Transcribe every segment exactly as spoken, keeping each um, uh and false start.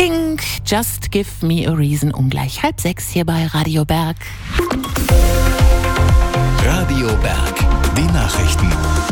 Pink, Just Give Me a Reason, um gleich halb sechs hier bei Radio Berg. Radio Berg, die Nachrichten.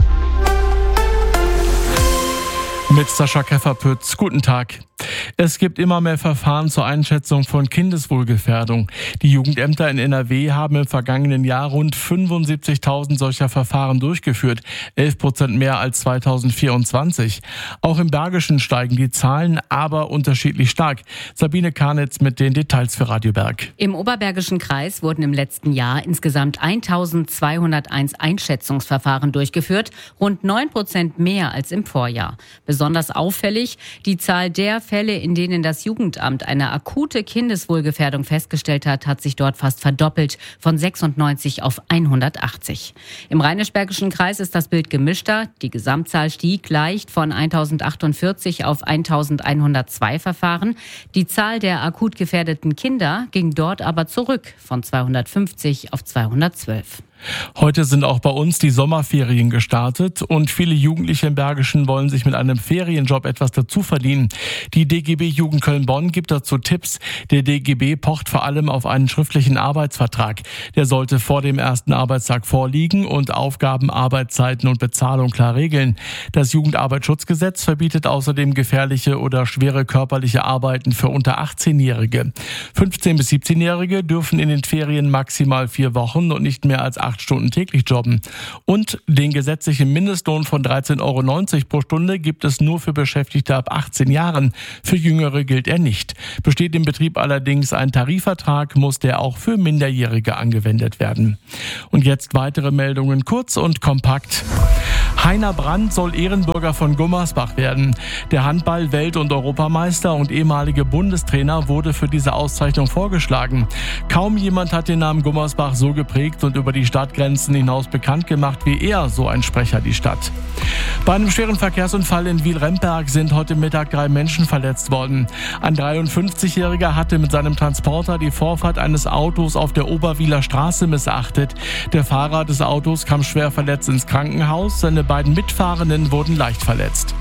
Mit Sascha Kefferpütz. Guten Tag. Es gibt immer mehr Verfahren zur Einschätzung von Kindeswohlgefährdung. Die Jugendämter in N R W haben im vergangenen Jahr rund fünfundsiebzigtausend solcher Verfahren durchgeführt, elf Prozent mehr als zweitausendvierundzwanzig. Auch im Bergischen steigen die Zahlen, aber unterschiedlich stark. Sabine Karnitz mit den Details für Radio Berg. Im Oberbergischen Kreis wurden im letzten Jahr insgesamt eintausendzweihunderteins Einschätzungsverfahren durchgeführt, rund neun Prozent mehr als im Vorjahr. Besonders auffällig die Zahl der Fälle, in denen das Jugendamt eine akute Kindeswohlgefährdung festgestellt hat, hat sich dort fast verdoppelt, von sechsundneunzig auf hundertachtzig. Im Rheinisch-Bergischen Kreis ist das Bild gemischter. Die Gesamtzahl stieg leicht von eintausendachtundvierzig auf eintausendeinhundertzwei Verfahren. Die Zahl der akut gefährdeten Kinder ging dort aber zurück, von zweihundertfünfzig auf zweihundertzwölf. Heute sind auch bei uns die Sommerferien gestartet und viele Jugendliche im Bergischen wollen sich mit einem Ferienjob etwas dazu verdienen. Die D G B Jugend Köln-Bonn gibt dazu Tipps. Der D G B pocht vor allem auf einen schriftlichen Arbeitsvertrag. Der sollte vor dem ersten Arbeitstag vorliegen und Aufgaben, Arbeitszeiten und Bezahlung klar regeln. Das Jugendarbeitsschutzgesetz verbietet außerdem gefährliche oder schwere körperliche Arbeiten für unter achtzehnjährige. fünfzehn- bis siebzehnjährige dürfen in den Ferien maximal vier Wochen und nicht mehr als acht Stunden täglich jobben. Und den gesetzlichen Mindestlohn von dreizehn Euro neunzig pro Stunde gibt es nur für Beschäftigte ab achtzehn Jahren. Für Jüngere gilt er nicht. Besteht im Betrieb allerdings ein Tarifvertrag, muss der auch für Minderjährige angewendet werden. Und jetzt weitere Meldungen, kurz und kompakt. Heiner Brandt soll Ehrenbürger von Gummersbach werden. Der Handball-Welt- und Europameister und ehemalige Bundestrainer wurde für diese Auszeichnung vorgeschlagen. Kaum jemand hat den Namen Gummersbach so geprägt und über die Stadtgrenzen hinaus bekannt gemacht wie er, so ein Sprecher die Stadt. Bei einem schweren Verkehrsunfall in Wiel-Remberg sind heute Mittag drei Menschen verletzt worden. Ein dreiundfünfzigjähriger hatte mit seinem Transporter die Vorfahrt eines Autos auf der Oberwieler Straße missachtet. Der Fahrer des Autos kam schwer verletzt ins Krankenhaus. Seine beiden Mitfahrenden wurden leicht verletzt.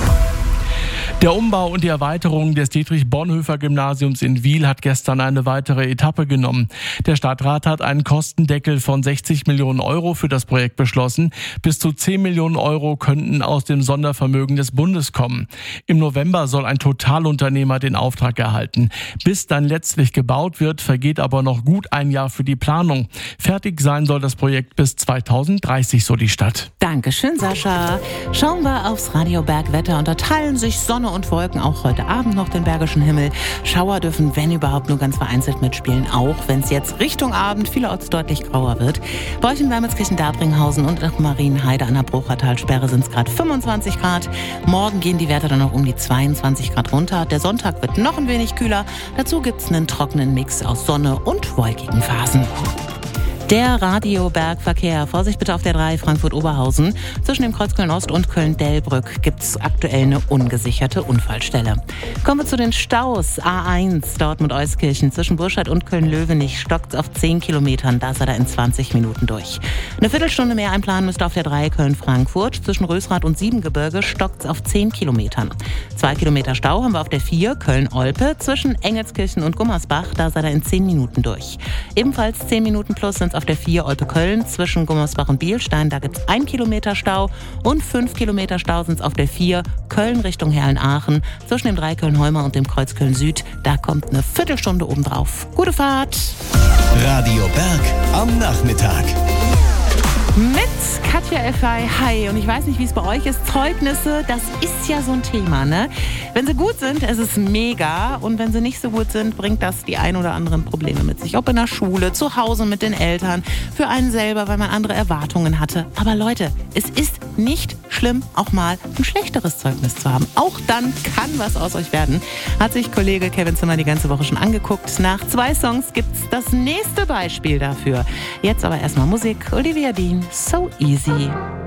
Der Umbau und die Erweiterung des Dietrich-Bonhoeffer-Gymnasiums in Wiel hat gestern eine weitere Etappe genommen. Der Stadtrat hat einen Kostendeckel von sechzig Millionen Euro für das Projekt beschlossen. Bis zu zehn Millionen Euro könnten aus dem Sondervermögen des Bundes kommen. Im November soll ein Totalunternehmer den Auftrag erhalten. Bis dann letztlich gebaut wird, vergeht aber noch gut ein Jahr für die Planung. Fertig sein soll das Projekt bis zweitausenddreißig, so die Stadt. Dankeschön, Sascha. Schauen wir aufs Radio Berg Wetter. Unterteilen sich Sonne und Wolken auch heute Abend noch den Bergischen Himmel. Schauer dürfen, wenn überhaupt, nur ganz vereinzelt mitspielen, auch wenn es jetzt Richtung Abend vielerorts deutlich grauer wird. Bei euch in Wermelskirchen-Darbringhausen und nach Marienheide an der Bruchertalsperre sind es gerade fünfundzwanzig Grad. Morgen gehen die Werte dann noch um die zweiundzwanzig Grad runter. Der Sonntag wird noch ein wenig kühler. Dazu gibt es einen trockenen Mix aus Sonne und wolkigen Phasen. Der Radio-Bergverkehr. Vorsicht bitte auf der drei Frankfurt-Oberhausen. Zwischen dem Kreuz Köln-Ost und Köln-Delbrück gibt es aktuell eine ungesicherte Unfallstelle. Kommen wir zu den Staus. A eins Dortmund-Euskirchen zwischen Burscheid und Köln-Löwenich stockt es auf zehn Kilometern. Da seid ihr in zwanzig Minuten durch. Eine Viertelstunde mehr einplanen müsst ihr auf der drei Köln-Frankfurt. Zwischen Rösrath und Siebengebirge stockt es auf zehn Kilometern. Zwei Kilometer Stau haben wir auf der vier Köln-Olpe. Zwischen Engelskirchen und Gummersbach, da seid ihr in zehn Minuten durch. Ebenfalls zehn Minuten plus sind es auf der vier Olpe-Köln zwischen Gummersbach und Bielstein. Da gibt es ein Kilometer Stau und fünf Kilometer Stau sind es auf der vier Köln Richtung Herrn-Aachen zwischen dem drei Köln-Holmer und dem Kreuz Köln-Süd. Da kommt eine Viertelstunde obendrauf. Gute Fahrt! Radio Berg am Nachmittag. Mit Katja Effey. Hi. Und ich weiß nicht, wie es bei euch ist. Zeugnisse, das ist ja so ein Thema, ne? Wenn sie gut sind, ist es mega. Und wenn sie nicht so gut sind, bringt das die ein oder anderen Probleme mit sich. Ob in der Schule, zu Hause mit den Eltern, für einen selber, weil man andere Erwartungen hatte. Aber Leute, es ist nicht schlimm, auch mal ein schlechteres Zeugnis zu haben. Auch dann kann was aus euch werden. Hat sich Kollege Kevin Zimmer die ganze Woche schon angeguckt. Nach zwei Songs gibt's das nächste Beispiel dafür. Jetzt aber erstmal Musik. Olivia Dean, So Easy.